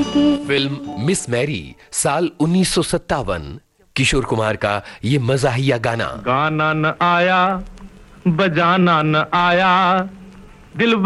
Film miss Mary साल 1957, किशोर कुमार का ये मज़ाहिया गाना। गाना न आया, बजाना न आया, दिल